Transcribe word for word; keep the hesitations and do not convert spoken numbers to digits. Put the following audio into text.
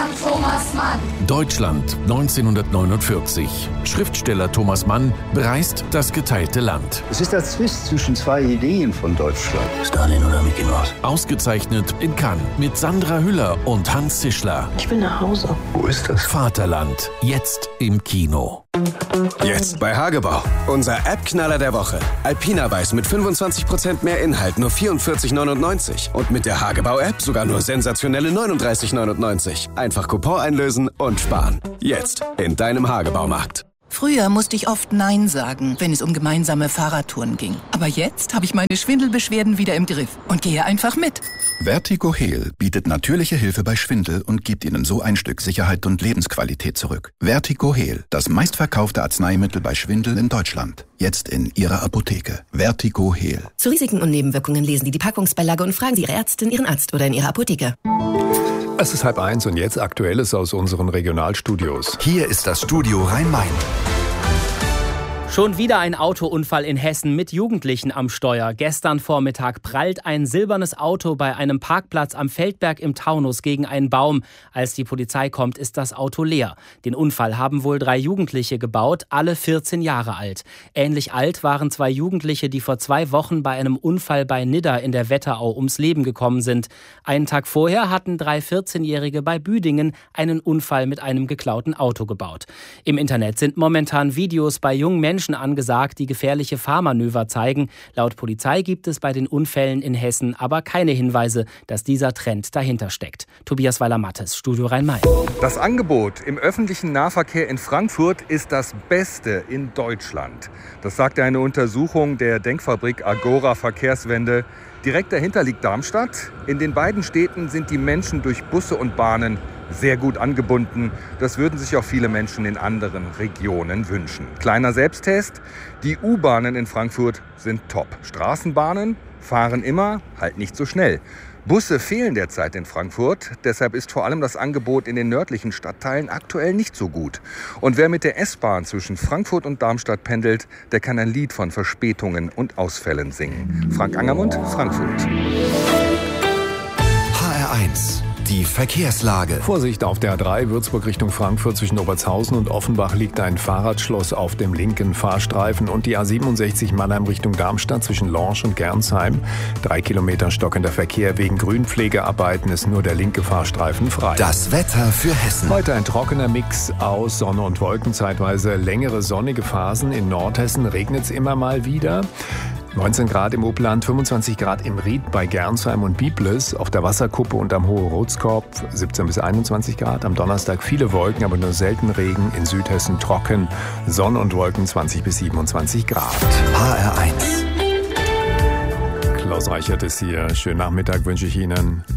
Mann, Thomas Mann. Deutschland neunzehnhundertneunundvierzig. Schriftsteller Thomas Mann bereist das geteilte Land. Es ist der Zwist zwischen zwei Ideen von Deutschland. Stalin oder Mickey Mouse? Ausgezeichnet in Cannes mit Sandra Hüller und Hans Zischler. Ich will nach Hause. Wo ist das? Vaterland, jetzt im Kino. Jetzt bei Hagebau. Unser App-Knaller der Woche. Alpina Weiß mit fünfundzwanzig Prozent mehr Inhalt, nur vierundvierzig neunundneunzig. Und mit der Hagebau-App sogar nur sensationelle neununddreißig neunundneunzig. Einfach Coupon einlösen und sparen. Jetzt in deinem Hagebaumarkt. Früher musste ich oft Nein sagen, wenn es um gemeinsame Fahrradtouren ging. Aber jetzt habe ich meine Schwindelbeschwerden wieder im Griff und gehe einfach mit. Vertigo Heal bietet natürliche Hilfe bei Schwindel und gibt Ihnen so ein Stück Sicherheit und Lebensqualität zurück. Vertigo Heal, das meistverkaufte Arzneimittel bei Schwindel in Deutschland. Jetzt in Ihrer Apotheke. Vertigo Heal. Zu Risiken und Nebenwirkungen lesen Sie die Packungsbeilage und fragen Sie Ihre Ärztin, Ihren Arzt oder in Ihrer Apotheke. Es ist halb eins und jetzt Aktuelles aus unseren Regionalstudios. Hier ist das Studio Rhein-Main. Schon wieder ein Autounfall in Hessen mit Jugendlichen am Steuer. Gestern Vormittag prallt ein silbernes Auto bei einem Parkplatz am Feldberg im Taunus gegen einen Baum. Als die Polizei kommt, ist das Auto leer. Den Unfall haben wohl drei Jugendliche gebaut, alle vierzehn Jahre alt. Ähnlich alt waren zwei Jugendliche, die vor zwei Wochen bei einem Unfall bei Nidda in der Wetterau ums Leben gekommen sind. Einen Tag vorher hatten drei vierzehnjährige bei Büdingen einen Unfall mit einem geklauten Auto gebaut. Im Internet sind momentan Videos bei jungen Menschen angesagt, die gefährliche Fahrmanöver zeigen. Laut Polizei gibt es bei den Unfällen in Hessen aber keine Hinweise, dass dieser Trend dahinter steckt. Tobias Weiler-Mattes, Studio Rhein-Main. Das Angebot im öffentlichen Nahverkehr in Frankfurt ist das Beste in Deutschland. Das sagt eine Untersuchung der Denkfabrik Agora Verkehrswende. Direkt dahinter liegt Darmstadt. In den beiden Städten sind die Menschen durch Busse und Bahnen sehr gut angebunden. Das würden sich auch viele Menschen in anderen Regionen wünschen. Kleiner Selbsttest. Die U-Bahnen in Frankfurt sind top. Straßenbahnen fahren immer, halt nicht so schnell. Busse fehlen derzeit in Frankfurt, deshalb ist vor allem das Angebot in den nördlichen Stadtteilen aktuell nicht so gut. Und wer mit der S-Bahn zwischen Frankfurt und Darmstadt pendelt, der kann ein Lied von Verspätungen und Ausfällen singen. Frank Angermund, Frankfurt. H R eins. Die Verkehrslage. Vorsicht auf der A drei Würzburg Richtung Frankfurt zwischen Obertshausen und Offenbach liegt ein Fahrradschloss auf dem linken Fahrstreifen und die A siebenundsechzig Mannheim Richtung Darmstadt zwischen Lorsch und Gernsheim. Drei Kilometer stockender Verkehr. Wegen Grünpflegearbeiten ist nur der linke Fahrstreifen frei. Das Wetter für Hessen. Heute ein trockener Mix aus Sonne und Wolken, zeitweise längere sonnige Phasen. In Nordhessen regnet es immer mal wieder. neunzehn Grad im Upland, fünfundzwanzig Grad im Ried bei Gernsheim und Biblis, auf der Wasserkuppe und am Hohe Rotskopf siebzehn bis einundzwanzig Grad. Am Donnerstag viele Wolken, aber nur selten Regen. In Südhessen trocken, Sonne und Wolken zwanzig bis siebenundzwanzig Grad. H R eins. Klaus Reichert ist hier. Schönen Nachmittag wünsche ich Ihnen.